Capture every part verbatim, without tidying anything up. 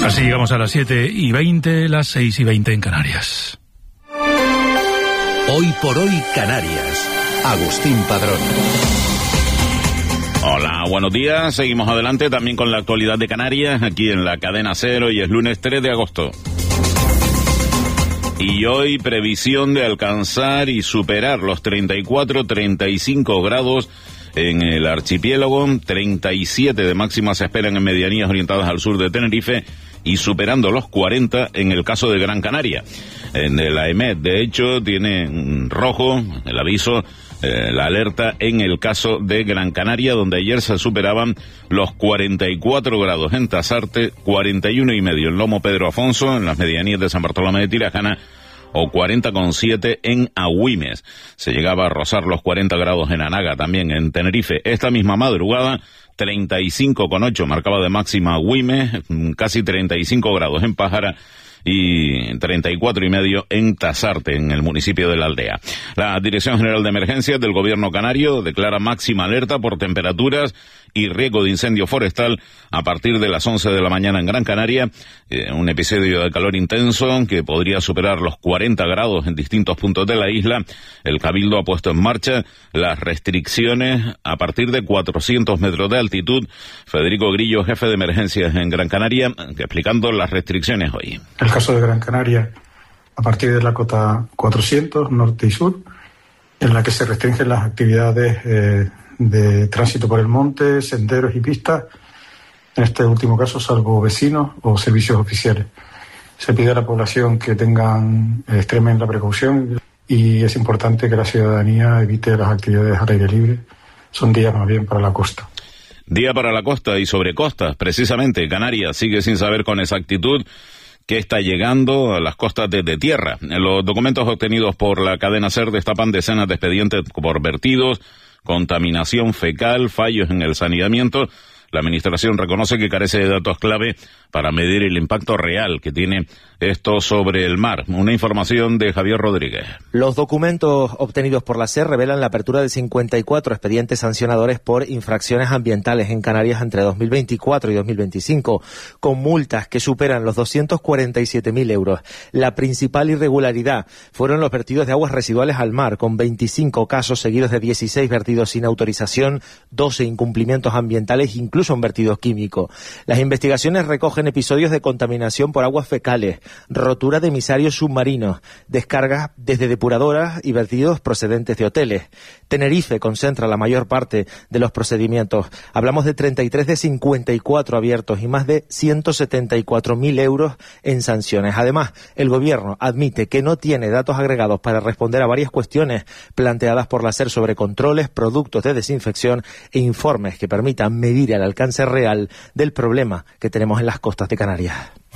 Así llegamos a las siete y veinte, las seis y veinte en Canarias. Hoy por hoy Canarias. Agustín Padrón. Hola, buenos días. Seguimos adelante también con la actualidad de Canarias, aquí en la cadena Cero, y es lunes tres de agosto. Y hoy previsión de alcanzar y superar los treinta y cuatro, treinta y cinco grados en el archipiélago, treinta y siete de máxima se esperan en medianías orientadas al sur de Tenerife y superando los cuarenta en el caso de Gran Canaria. En la E M E T, de hecho, tiene rojo el aviso, eh, la alerta en el caso de Gran Canaria, donde ayer se superaban los cuarenta y cuatro grados en Tasarte, cuarenta y uno y medio en Lomo Pedro Afonso, en las medianías de San Bartolomé de Tirajana, o cuarenta coma siete en Agüimes. Se llegaba a rozar los cuarenta grados en Anaga, también en Tenerife. Esta misma madrugada, treinta y cinco coma ocho marcaba de máxima Agüimes, casi treinta y cinco grados en Pájara y treinta y cuatro y medio en Tasarte, en el municipio de La Aldea. La Dirección General de Emergencias del Gobierno Canario declara máxima alerta por temperaturas y riesgo de incendio forestal a partir de las once de la mañana en Gran Canaria, eh, un episodio de calor intenso que podría superar los cuarenta grados en distintos puntos de la isla. El Cabildo ha puesto en marcha las restricciones a partir de cuatrocientos metros de altitud. Federico Grillo, jefe de emergencias en Gran Canaria, explicando las restricciones hoy. El caso de Gran Canaria, a partir de la cota cuatrocientos, norte y sur, en la que se restringen las actividades eh, de tránsito por el monte, senderos y pistas, en este último caso salvo vecinos o servicios oficiales. Se pide a la población que tengan, eh, extremen la precaución, y es importante que la ciudadanía evite las actividades al aire libre. Son días más bien para la costa. Día para la costa y sobre costas, precisamente. Canarias sigue sin saber con exactitud que está llegando a las costas desde tierra. Los documentos obtenidos por la cadena SER destapan decenas de expedientes por vertidos, contaminación fecal, fallos en el saneamiento. La Administración reconoce que carece de datos clave para medir el impacto real que tiene esto sobre el mar. Una información de Javier Rodríguez. Los documentos obtenidos por la SER revelan la apertura de cincuenta y cuatro expedientes sancionadores por infracciones ambientales en Canarias entre dos mil veinticuatro y dos mil veinticinco, con multas que superan los doscientos cuarenta y siete mil euros. La principal irregularidad fueron los vertidos de aguas residuales al mar, con veinticinco casos seguidos de dieciséis vertidos sin autorización, doce incumplimientos ambientales, incluso un vertido químico. Las investigaciones recogen episodios de contaminación por aguas fecales, rotura de emisarios submarinos, descargas desde depuradoras y vertidos procedentes de hoteles. Tenerife concentra la mayor parte de los procedimientos. Hablamos de treinta y tres de cincuenta y cuatro abiertos y más de ciento setenta y cuatro mil euros en sanciones. Además, el Gobierno admite que no tiene datos agregados para responder a varias cuestiones planteadas por la SER sobre controles, productos de desinfección e informes que permitan medir el alcance real del problema que tenemos en las costas de Canarias.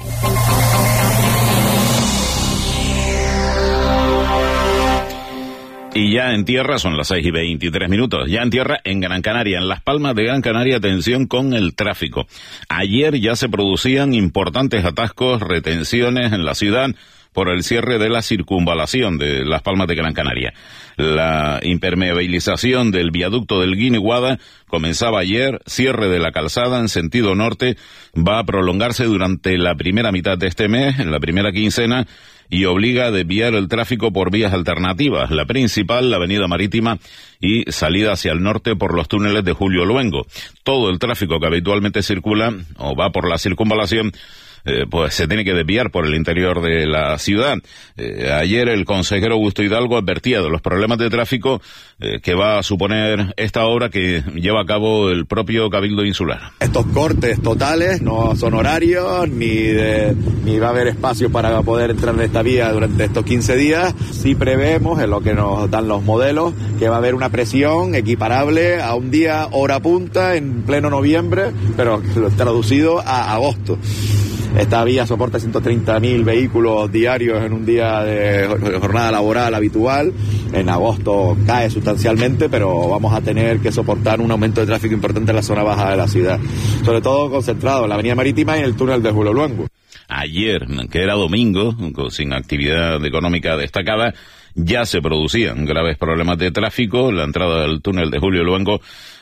Y ya en tierra, son las seis y veintitrés minutos, ya en tierra, en Gran Canaria, en Las Palmas de Gran Canaria, atención con el tráfico. Ayer ya se producían importantes atascos, retenciones en la ciudad por el cierre de la circunvalación de Las Palmas de Gran Canaria. La impermeabilización del viaducto del Guiniguada comenzaba ayer, cierre de la calzada en sentido norte, va a prolongarse durante la primera mitad de este mes, en la primera quincena, y obliga a desviar el tráfico por vías alternativas. La principal, la avenida Marítima, y salida hacia el norte por los túneles de Julio Luengo. Todo el tráfico que habitualmente circula o va por la circunvalación Eh, pues se tiene que desviar por el interior de la ciudad. Eh, ayer el consejero Augusto Hidalgo advertía de los problemas de tráfico eh, que va a suponer esta obra que lleva a cabo el propio Cabildo Insular. Estos cortes totales no son horarios, ni, de, ni va a haber espacio para poder entrar en esta vía durante estos quince días. Sí prevemos, en lo que nos dan los modelos, que va a haber una presión equiparable a un día hora punta en pleno noviembre, pero traducido a agosto. Esta vía soporta ciento treinta mil vehículos diarios en un día de jornada laboral habitual. En agosto cae sustancialmente, pero vamos a tener que soportar un aumento de tráfico importante en la zona baja de la ciudad. Sobre todo concentrado en la avenida Marítima y en el túnel de Julio Luengo. Ayer, que era domingo, sin actividad económica destacada, ya se producían graves problemas de tráfico. La entrada del túnel de Julio Luengo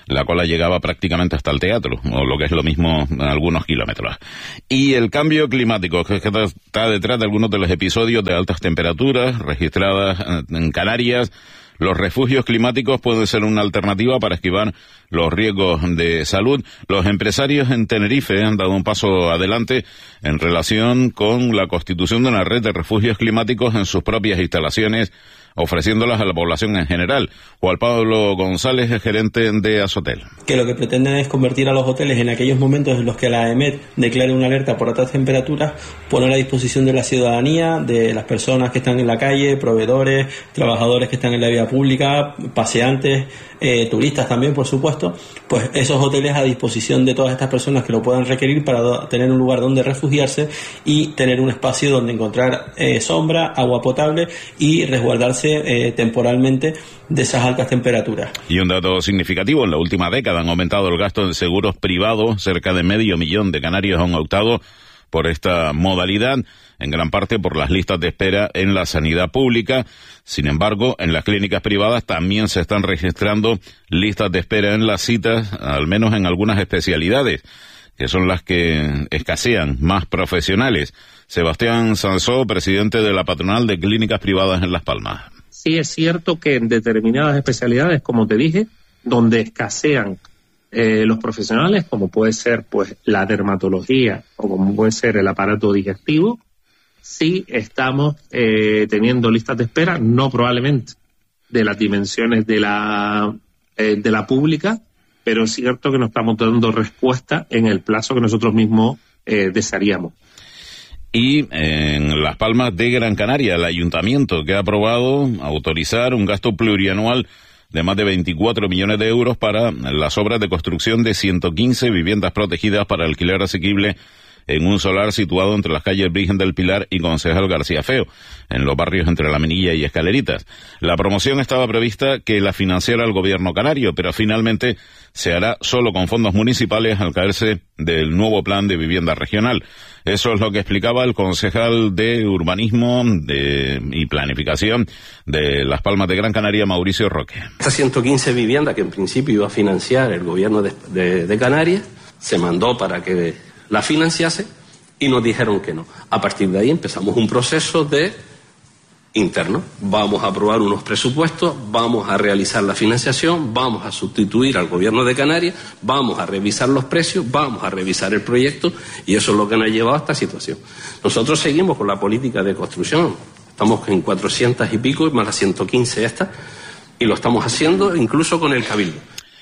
la cola llegaba prácticamente hasta el teatro, o lo que es lo mismo, algunos kilómetros. Y el cambio climático, que está detrás de algunos de los episodios de altas temperaturas registradas en Canarias. Los refugios climáticos pueden ser una alternativa para esquivar los riesgos de salud. Los empresarios en Tenerife han dado un paso adelante en relación con la constitución de una red de refugios climáticos en sus propias instalaciones, ofreciéndolas a la población en general. Juan Pablo González es gerente de Asotel. Que lo que pretenden es convertir a los hoteles en aquellos momentos en los que la E M E T declare una alerta por altas temperaturas, poner a disposición de la ciudadanía, de las personas que están en la calle, proveedores, trabajadores que están en la vía pública, paseantes, eh, turistas también, por supuesto, pues esos hoteles a disposición de todas estas personas que lo puedan requerir para do- tener un lugar donde refugiarse y tener un espacio donde encontrar eh, sombra, agua potable y resguardarse Eh, temporalmente de esas altas temperaturas. Y un dato significativo, en la última década han aumentado el gasto en seguros privados, cerca de medio millón de canarios han optado por esta modalidad, en gran parte por las listas de espera en la sanidad pública. Sin embargo, en las clínicas privadas también se están registrando listas de espera en las citas, al menos en algunas especialidades, que son las que escasean más profesionales. Sebastián Sansó, presidente de la patronal de clínicas privadas en Las Palmas. Sí es cierto que en determinadas especialidades, como te dije, donde escasean eh, los profesionales, como puede ser pues la dermatología o como puede ser el aparato digestivo, sí estamos eh, teniendo listas de espera, no probablemente de las dimensiones de la eh, de la pública, pero es cierto que no estamos dando respuesta en el plazo que nosotros mismos eh, desearíamos. Y en Las Palmas de Gran Canaria, el ayuntamiento que ha aprobado autorizar un gasto plurianual de más de veinticuatro millones de euros para las obras de construcción de ciento quince viviendas protegidas para alquiler asequible en un solar situado entre las calles Virgen del Pilar y Concejal García Feo, en los barrios entre La Minilla y Escaleritas. La promoción estaba prevista que la financiara el gobierno canario, pero finalmente se hará solo con fondos municipales al caerse del nuevo plan de vivienda regional. Eso es lo que explicaba el concejal de Urbanismo de, y Planificación de Las Palmas de Gran Canaria, Mauricio Roque. Estas ciento quince viviendas que en principio iba a financiar el gobierno de, de, de Canarias, se mandó para que la financiase y nos dijeron que no. A partir de ahí empezamos un proceso de interno. Vamos a aprobar unos presupuestos, vamos a realizar la financiación, vamos a sustituir al gobierno de Canarias, vamos a revisar los precios, vamos a revisar el proyecto y eso es lo que nos ha llevado a esta situación. Nosotros seguimos con la política de construcción. Estamos en cuatrocientas y pico, más las ciento quince estas, y lo estamos haciendo incluso con el Cabildo.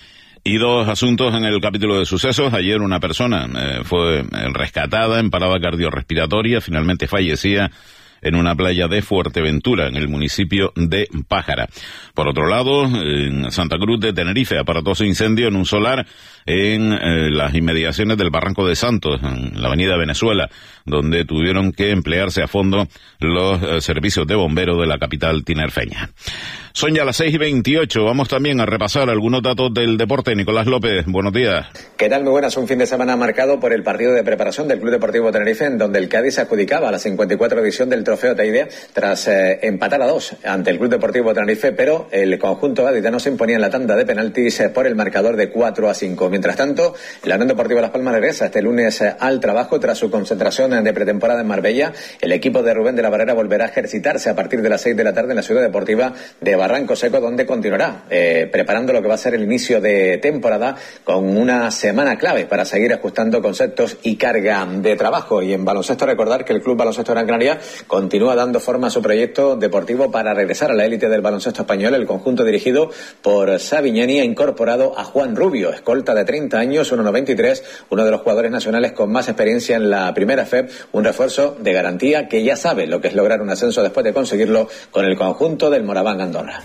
Y dos asuntos en el capítulo de sucesos. Ayer una persona eh, fue rescatada en parada cardiorrespiratoria, finalmente fallecía en una playa de Fuerteventura, en el municipio de Pájara. Por otro lado, en Santa Cruz de Tenerife, aparatoso incendio en un solar en eh, las inmediaciones del Barranco de Santos, en la avenida Venezuela, donde tuvieron que emplearse a fondo los eh, servicios de bomberos de la capital tinerfeña. Son ya las seis y veintiocho, vamos también a repasar algunos datos del deporte. Nicolás López, buenos días. ¿Qué tal? Muy buenas. Un fin de semana marcado por el partido de preparación del Club Deportivo Tenerife, en donde el Cádiz adjudicaba la cincuenta y cuatro edición del Trofeo Teide tras eh, empatar a dos ante el Club Deportivo Tenerife, pero el conjunto gaditano se imponía en la tanda de penaltis eh, por el marcador de cuatro a cinco. Mientras tanto, la Unión Deportiva Las Palmas regresa este lunes eh, al trabajo tras su concentración de pretemporada en Marbella. El equipo de Rubén de la Barrera volverá a ejercitarse a partir de las seis de la tarde en la ciudad deportiva de Barranco Seco, donde continuará eh, preparando lo que va a ser el inicio de temporada con una semana clave para seguir ajustando conceptos y carga de trabajo. Y en baloncesto, recordar que el Club Baloncesto Gran Canaria continúa dando forma a su proyecto deportivo para regresar a la élite del baloncesto español. El conjunto dirigido por Savignani ha incorporado a Juan Rubio, escolta de treinta años, uno noventa y tres, uno de los jugadores nacionales con más experiencia en la primera F E P, un refuerzo de garantía que ya sabe lo que es lograr un ascenso después de conseguirlo con el conjunto del Moraván Andorra.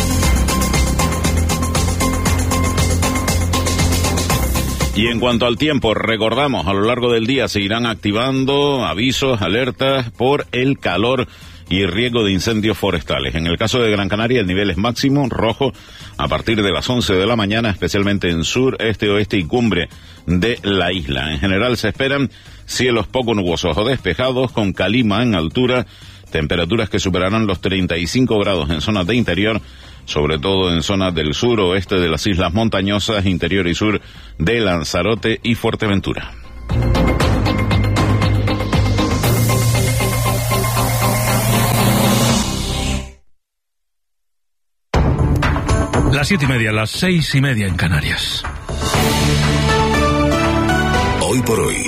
Y en cuanto al tiempo, recordamos, a lo largo del día se irán activando avisos, alertas por el calor y riesgo de incendios forestales. En el caso de Gran Canaria, el nivel es máximo, rojo, a partir de las once de la mañana, especialmente en sur, este, oeste y cumbre de la isla. En general se esperan cielos poco nubosos o despejados, con calima en altura, temperaturas que superarán los treinta y cinco grados en zonas de interior, sobre todo en zonas del sur, oeste de las islas montañosas, interior y sur de Lanzarote y Fuerteventura. Las siete y media, las seis y media en Canarias. Hoy por hoy,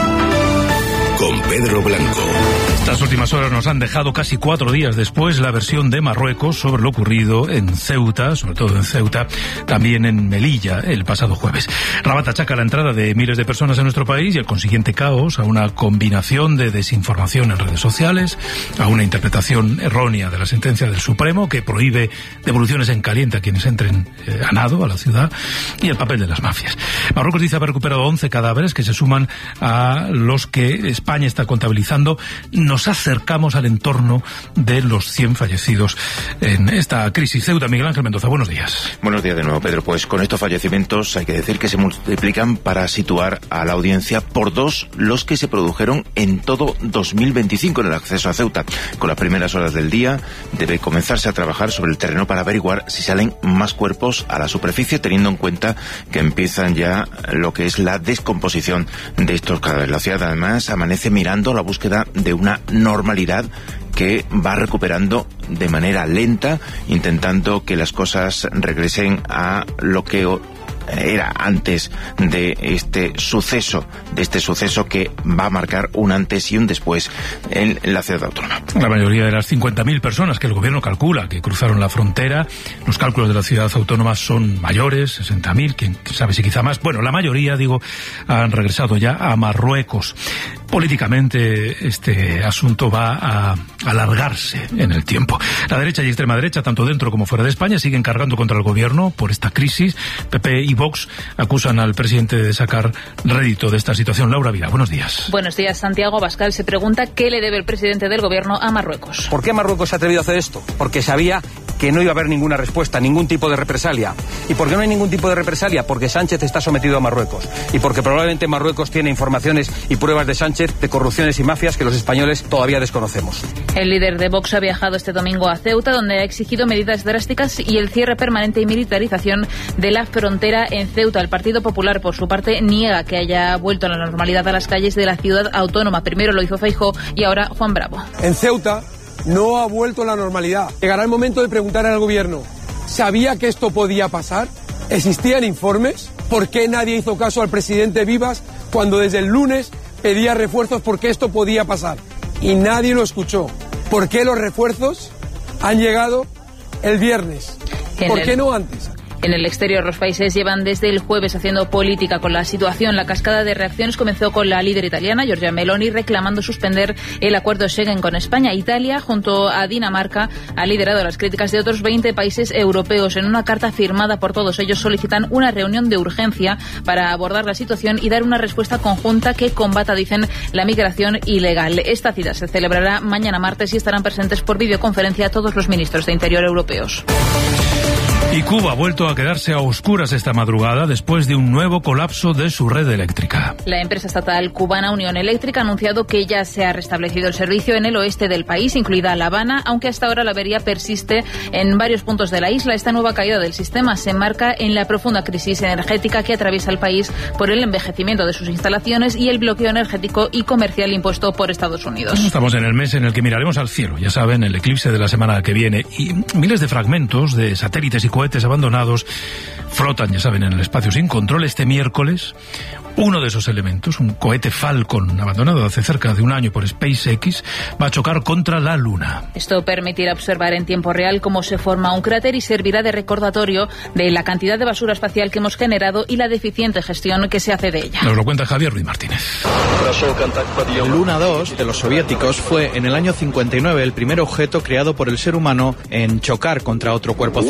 con Pedro Blanco. Estas últimas horas nos han dejado casi cuatro días después la versión de Marruecos sobre lo ocurrido en Ceuta, sobre todo en Ceuta, también en Melilla el pasado jueves. Rabat achaca la entrada de miles de personas en nuestro país y el consiguiente caos a una combinación de desinformación en redes sociales, a una interpretación errónea de la sentencia del Supremo que prohíbe devoluciones en caliente a quienes entren eh, a nado a la ciudad, y el papel de las mafias. Marruecos dice haber recuperado once cadáveres que se suman a los que España está contabilizando. Nos acercamos al entorno de los cien fallecidos en esta crisis. Ceuta, Miguel Ángel Mendoza, buenos días. Buenos días de nuevo, Pedro. Pues con estos fallecimientos hay que decir que se multiplican para situar a la audiencia por dos los que se produjeron en todo dos mil veinticinco en el acceso a Ceuta. Con las primeras horas del día debe comenzarse a trabajar sobre el terreno para averiguar si salen más cuerpos a la superficie, teniendo en cuenta que empiezan ya lo que es la descomposición de estos cadáveres. La ciudad además amanece mirando la búsqueda de una normalidad que va recuperando de manera lenta, intentando que las cosas regresen a lo que era antes de este suceso, de este suceso que va a marcar un antes y un después en la ciudad autónoma. La mayoría de las cincuenta mil personas que el gobierno calcula que cruzaron la frontera, los cálculos de la ciudad autónoma son mayores, sesenta mil, quién sabe si quizá más. Bueno, la mayoría, digo, han regresado ya a Marruecos. Políticamente este asunto va a alargarse en el tiempo. La derecha y extrema derecha, tanto dentro como fuera de España, siguen cargando contra el gobierno por esta crisis. P P y Vox acusan al presidente de sacar rédito de esta situación. Laura Vila, buenos días. Buenos días. Santiago Abascal se pregunta qué le debe el presidente del gobierno a Marruecos. ¿Por qué Marruecos se ha atrevido a hacer esto? Porque sabía que no iba a haber ninguna respuesta, ningún tipo de represalia. ¿Y por qué no hay ningún tipo de represalia? Porque Sánchez está sometido a Marruecos. Y porque probablemente Marruecos tiene informaciones y pruebas de Sánchez de corrupciones y mafias que los españoles todavía desconocemos. El líder de Vox ha viajado este domingo a Ceuta, donde ha exigido medidas drásticas y el cierre permanente y militarización de la frontera en Ceuta. El Partido Popular, por su parte, niega que haya vuelto a la normalidad a las calles de la ciudad autónoma. Primero lo hizo Feijóo y ahora Juan Bravo. En Ceuta no ha vuelto a la normalidad. Llegará el momento de preguntar al gobierno, ¿sabía que esto podía pasar? ¿Existían informes? ¿Por qué nadie hizo caso al presidente Vivas cuando desde el lunes pedía refuerzos porque esto podía pasar? Y nadie lo escuchó. ¿Por qué los refuerzos han llegado el viernes? ¿Por qué no antes? En el exterior, los países llevan desde el jueves haciendo política con la situación. La cascada de reacciones comenzó con la líder italiana, Giorgia Meloni, reclamando suspender el acuerdo Schengen con España. Italia, junto a Dinamarca, ha liderado las críticas de otros veinte países europeos. En una carta firmada por todos ellos solicitan una reunión de urgencia para abordar la situación y dar una respuesta conjunta que combata, dicen, la migración ilegal. Esta cita se celebrará mañana martes y estarán presentes por videoconferencia todos los ministros de Interior europeos. Y Cuba ha vuelto a quedarse a oscuras esta madrugada después de un nuevo colapso de su red eléctrica. La empresa estatal cubana Unión Eléctrica ha anunciado que ya se ha restablecido el servicio en el oeste del país, incluida La Habana, aunque hasta ahora la avería persiste en varios puntos de la isla. Esta nueva caída del sistema se enmarca en la profunda crisis energética que atraviesa el país por el envejecimiento de sus instalaciones y el bloqueo energético y comercial impuesto por Estados Unidos. Estamos en el mes en el que miraremos al cielo, ya saben, el eclipse de la semana que viene, y miles de fragmentos de satélites y cohetes abandonados flotan, ya saben, en el espacio sin control. Este miércoles, uno de esos elementos, un cohete Falcon abandonado hace cerca de un año por SpaceX, va a chocar contra la Luna. Esto permitirá observar en tiempo real cómo se forma un cráter y servirá de recordatorio de la cantidad de basura espacial que hemos generado y la deficiente gestión que se hace de ella. Nos lo cuenta Javier Ruiz Martínez. Luna dos de los soviéticos fue en el año cincuenta y nueve el primer objeto creado por el ser humano en chocar contra otro cuerpo celeste.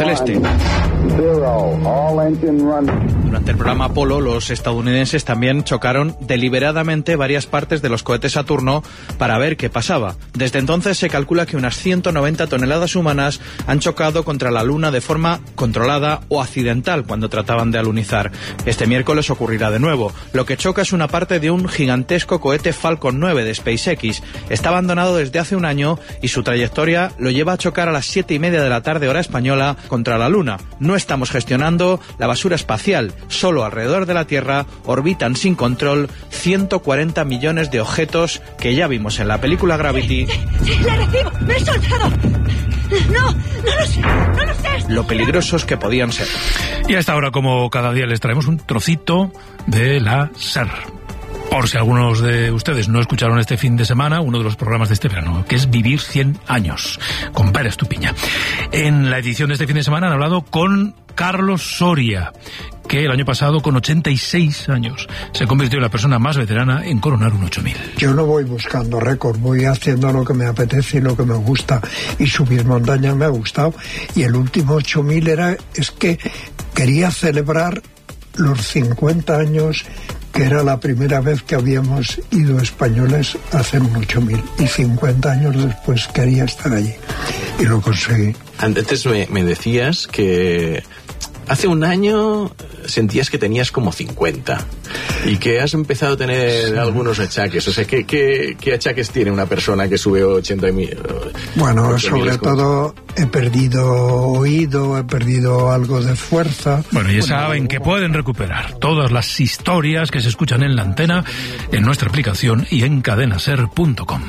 Durante el programa Apolo, los estadounidenses también chocaron deliberadamente varias partes de los cohetes Saturno para ver qué pasaba. Desde entonces se calcula que unas ciento noventa toneladas humanas han chocado contra la Luna de forma controlada o accidental cuando trataban de alunizar. Este miércoles ocurrirá de nuevo. Lo que choca es una parte de un gigantesco cohete Falcon nueve de SpaceX. Está abandonado desde hace un año y su trayectoria lo lleva a chocar a las siete y media de la tarde hora española contra la Luna. No estamos gestionando la basura espacial. Solo alrededor de la Tierra orbitan sin control ciento cuarenta millones de objetos que ya vimos en la película Gravity. Sí, sí, sí, la recibo, me he soltado. No, no lo sé, no lo sé. Lo peligrosos que podían ser. Y a esta hora, como cada día, les traemos un trocito de la SER. Por si algunos de ustedes no escucharon este fin de semana uno de los programas de este verano, que es Vivir cien años, con Pérez Estupiña. En la edición de este fin de semana han hablado con Carlos Soria, que el año pasado, con ochenta y seis años, se convirtió en la persona más veterana en coronar un ocho mil. Yo no voy buscando récord, voy haciendo lo que me apetece y lo que me gusta, y subir montañas me ha gustado, y el último ocho mil era, es que quería celebrar los cincuenta años, que era la primera vez que habíamos ido españoles a hacer un ocho mil, y cincuenta años después quería estar allí, y lo conseguí. Antes me, me decías que hace un año sentías que tenías como cincuenta y que has empezado a tener sí. algunos achaques. O sea, ¿qué, qué, qué achaques tiene una persona que sube ochenta mil? Bueno, sobre todo he perdido oído, he perdido algo de fuerza. Bueno, y saben que pueden recuperar todas las historias que se escuchan en la antena en nuestra aplicación y en cadenaser punto com.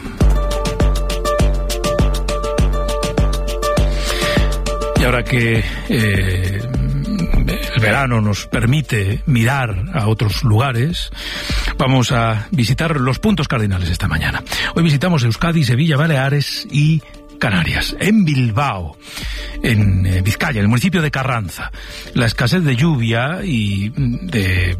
Y ahora que eh, el verano nos permite mirar a otros lugares, vamos a visitar los puntos cardinales esta mañana. Hoy visitamos Euskadi, Sevilla, Baleares y Canarias. En Bilbao, en eh, Vizcaya, en el municipio de Carranza, la escasez de lluvia y de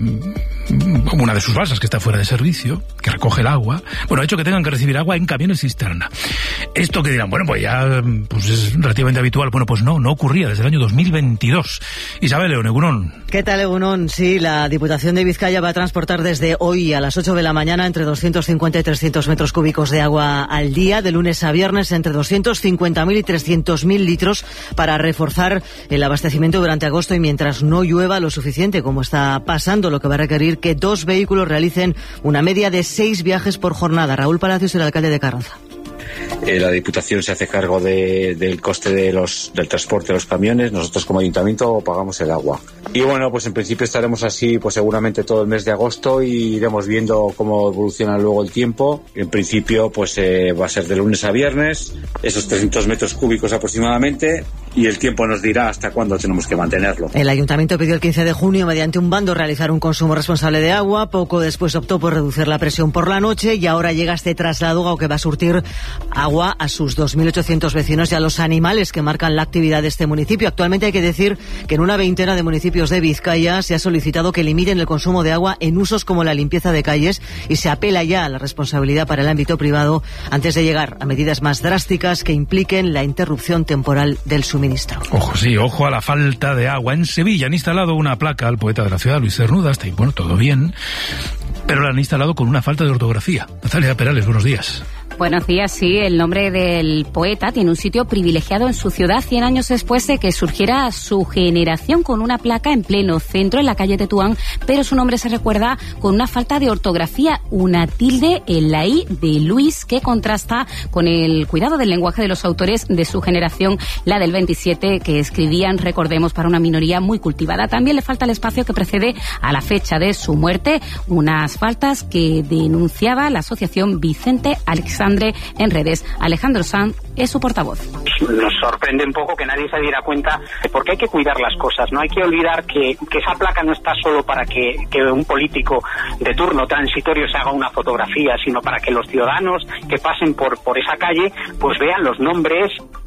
una de sus balsas que está fuera de servicio, que recoge el agua, bueno, ha hecho que tengan que recibir agua en camiones cisterna. Esto que dirán, bueno, pues ya pues es relativamente habitual. Bueno, pues no, no ocurría desde el año dos mil veintidós. Isabel León, Egunon. ¿Qué tal, Egunon? Sí, la Diputación de Vizcaya va a transportar desde hoy a las ocho de la mañana entre doscientos cincuenta y trescientos metros cúbicos de agua al día, de lunes a viernes entre doscientos cincuenta mil y trescientos mil litros, para reforzar el abastecimiento durante agosto y mientras no llueva lo suficiente, como está pasando, lo que va a requerir que dos vehículos realicen una media de seis viajes por jornada. Raúl Palacios, el alcalde de Carranza. Eh, la Diputación se hace cargo de, del coste de los, del transporte de los camiones. Nosotros como ayuntamiento pagamos el agua. Y bueno, pues en principio estaremos así pues seguramente todo el mes de agosto y iremos viendo cómo evoluciona luego el tiempo. En principio pues eh, va a ser de lunes a viernes, esos trescientos metros cúbicos aproximadamente, y el tiempo nos dirá hasta cuándo tenemos que mantenerlo. El ayuntamiento pidió el quince de junio mediante un bando realizar un consumo responsable de agua. Poco después optó por reducir la presión por la noche y ahora llega este traslado que va a surtir agua a sus dos mil ochocientos vecinos y a los animales que marcan la actividad de este municipio. Actualmente hay que decir que en una veintena de municipios de Vizcaya se ha solicitado que limiten el consumo de agua en usos como la limpieza de calles y se apela ya a la responsabilidad para el ámbito privado antes de llegar a medidas más drásticas que impliquen la interrupción temporal del suministro. Ojo, sí, ojo a la falta de agua. En Sevilla han instalado una placa al poeta de la ciudad, Luis Cernuda, hasta ahí, bueno, todo bien, pero la han instalado con una falta de ortografía. Natalia Perales, buenos días. Buenos días, sí. El nombre del poeta tiene un sitio privilegiado en su ciudad cien años después de que surgiera su generación, con una placa en pleno centro, en la calle Tetuán, pero su nombre se recuerda con una falta de ortografía, una tilde en la I de Luis, que contrasta con el cuidado del lenguaje de los autores de su generación, la del veintisiete, que escribían, recordemos, para una minoría muy cultivada. También le falta el espacio que precede a la fecha de su muerte, unas faltas que denunciaba la asociación Vicente Alexandre en redes. Alejandro Sanz es su portavoz. Nos sorprende un poco que nadie se diera cuenta de por qué hay que cuidar las cosas. No hay que olvidar que, que esa placa no está solo para que, que un político de turno transitorio se haga una fotografía, sino para que los ciudadanos que pasen por, por esa calle pues vean los nombres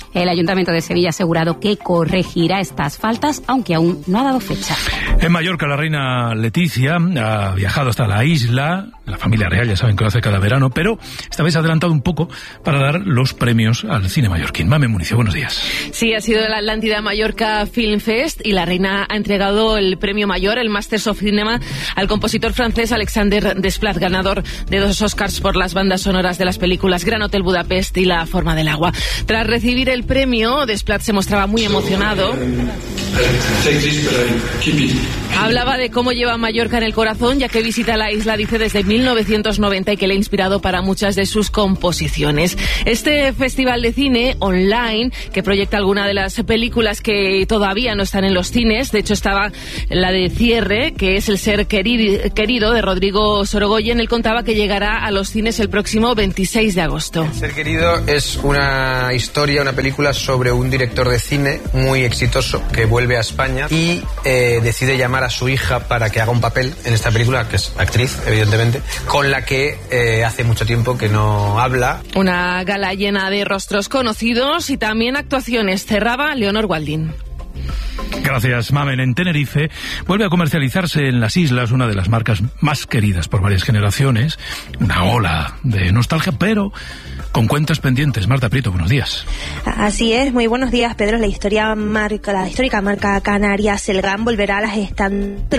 El Ayuntamiento de Sevilla ha asegurado que corregirá estas faltas, aunque aún no ha dado fecha. En Mallorca, la reina Leticia ha viajado hasta la isla. La familia real ya saben que lo hace cada verano, pero esta vez ha adelantado un poco para dar los premios al cine mallorquín. Mame Municio, buenos días. Sí, ha sido la Atlántida Mallorca Film Fest y la reina ha entregado el premio mayor, el Masters of Cinema, al compositor francés Alexander Desplat, ganador de dos Oscars por las bandas sonoras de las películas Gran Hotel Budapest y La Forma del Agua. Tras recibir el premio, Desplat se mostraba muy emocionado. Hablaba de cómo lleva Mallorca en el corazón, ya que visita la isla, dice, desde mil novecientos noventa y que le ha inspirado para muchas de sus composiciones. Este festival de cine online, que proyecta alguna de las películas que todavía no están en los cines, de hecho estaba la de cierre, que es El ser querido, de Rodrigo Sorogoyen. Él contaba que llegará a los cines el próximo veintiséis de agosto. El ser querido es una historia, una película sobre un director de cine muy exitoso que vuelve a España y eh, decide llamar a su hija para que haga un papel en esta película, que es actriz, evidentemente, con la que eh, hace mucho tiempo que no habla. Una gala llena de rostros conocidos y también actuaciones. Cerraba Leonor Waldin. Gracias, Mamen. En Tenerife vuelve a comercializarse en las islas una de las marcas más queridas por varias generaciones. Una ola de nostalgia, pero con cuentas pendientes. Marta Prieto, buenos días. Así es, muy buenos días, Pedro. La historia marca, la histórica marca canaria Selgán volverá a las estanterías